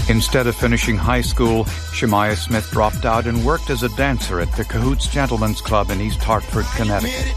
Instead of finishing high school, Shemaiah Smith dropped out and worked as a dancer at the Cahoots Gentlemen's Club in East Hartford, Connecticut.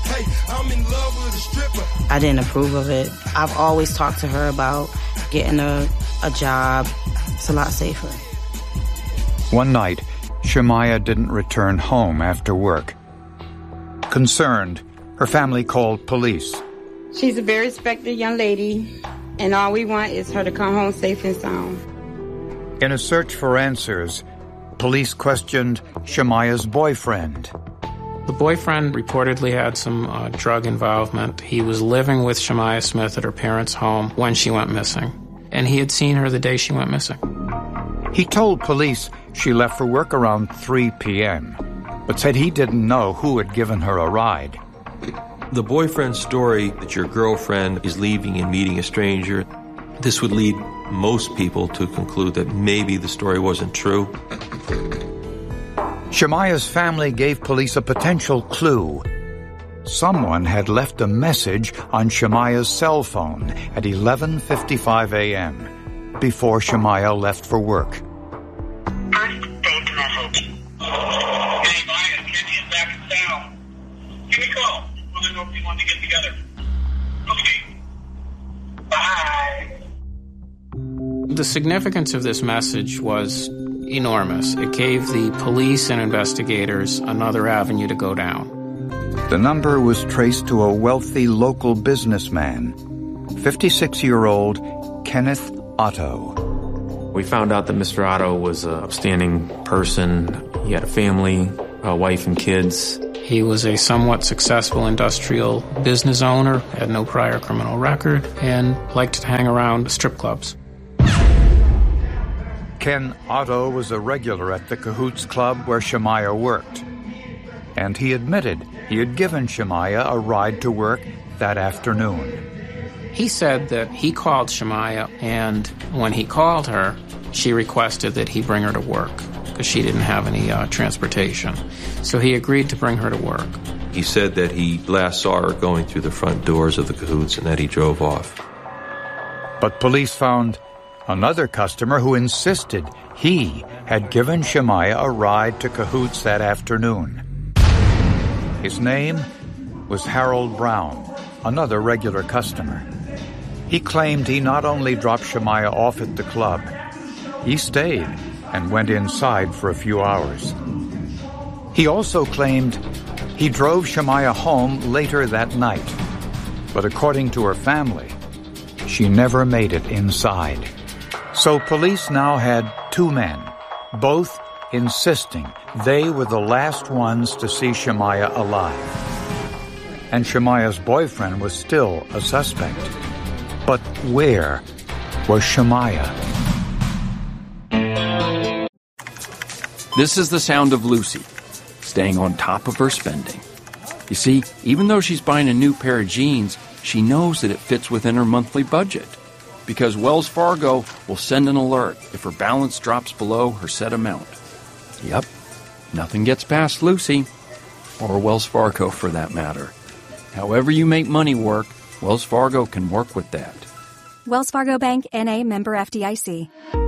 I didn't approve of it. I've always talked to her about getting a job. It's a lot safer. One night, Shemaiah didn't return home after work. Concerned, her family called police. She's a very respected young lady, and all we want is her to come home safe and sound. In a search for answers, police questioned Shemaiah's boyfriend. The boyfriend reportedly had some drug involvement. He was living with Shemaiah Smith at her parents' home when she went missing, and he had seen her the day she went missing. He told police she left for work around 3 p.m., but said he didn't know who had given her a ride. The boyfriend's story that your girlfriend is leaving and meeting a stranger, this would lead most people to conclude that maybe the story wasn't true. Shemaiah's family gave police a potential clue. Someone had left a message on Shemaiah's cell phone at 11:55 a.m. before Shemaiah left for work. First saved message. Hey, Maya, Kenny is back in town. Give me a call. Let me know if you want to get together. Okay. Bye. The significance of this message was enormous. It gave the police and investigators another avenue to go down. The number was traced to a wealthy local businessman, 56-year-old Kenneth Otto. We found out that Mr. Otto was an upstanding person. He had a family, a wife and kids. He was a somewhat successful industrial business owner, had no prior criminal record, and liked to hang around strip clubs. Ken Otto was a regular at the Cahoots Club where Shemaiah worked. And he admitted he had given Shemaiah a ride to work that afternoon. He said that he called Shemaiah, and when he called her, she requested that he bring her to work because she didn't have any transportation. So he agreed to bring her to work. He said that he last saw her going through the front doors of the Cahoots and that he drove off. But police found another customer who insisted he had given Shemaiah a ride to Cahoots that afternoon. His name was Harold Brown, another regular customer. He claimed he not only dropped Shemaiah off at the club, he stayed and went inside for a few hours. He also claimed he drove Shemaiah home later that night, but according to her family, she never made it inside. So police now had two men, both insisting they were the last ones to see Shemaiah alive. And Shemaiah's boyfriend was still a suspect. But where was Shemaiah? This is the sound of Lucy, staying on top of her spending. You see, even though she's buying a new pair of jeans, she knows that it fits within her monthly budget. Because Wells Fargo will send an alert if her balance drops below her set amount. Yep, nothing gets past Lucy, or Wells Fargo for that matter. However you make money work, Wells Fargo can work with that. Wells Fargo Bank, N.A., member FDIC.